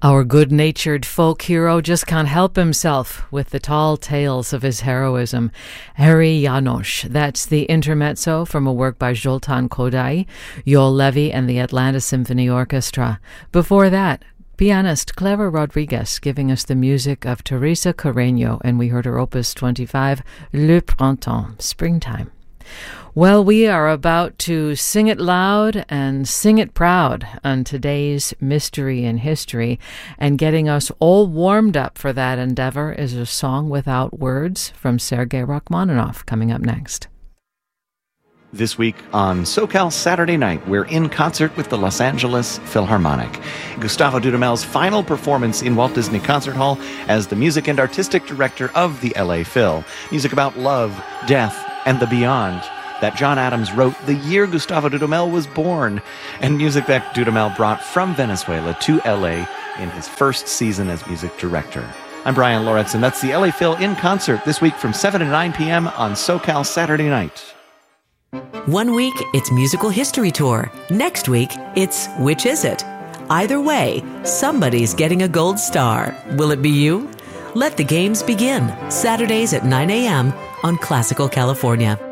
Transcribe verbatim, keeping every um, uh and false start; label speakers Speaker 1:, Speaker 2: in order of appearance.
Speaker 1: Our good-natured folk hero just can't help himself with the tall tales of his heroism. Harry Janos, that's the intermezzo from a work by Zoltán Kodály, Joel Levy and the Atlanta Symphony Orchestra. Before that, pianist Clara Rodriguez giving us the music of Teresa Carreño, and we heard her opus twenty-five, Le Printemps, Springtime. Well, we are about to sing it loud and sing it proud on today's Mystery in History, and getting us all warmed up for that endeavor is a song without words from Sergei Rachmaninoff, coming up next.
Speaker 2: This week on SoCal Saturday Night, we're in concert with the Los Angeles Philharmonic. Gustavo Dudamel's final performance in Walt Disney Concert Hall as the music and artistic director of the L A Phil. Music about love, death, and the beyond that John Adams wrote the year Gustavo Dudamel was born, and music that Dudamel brought from Venezuela to L A in his first season as music director. I'm Brian Loritz, and that's the L A Phil in concert this week from seven to nine p.m. on SoCal Saturday Night.
Speaker 3: One week, it's Musical History Tour. Next week, it's Which Is It? Either way, somebody's getting a gold star. Will it be you? Let the games begin. Saturdays at nine a.m. on Classical California.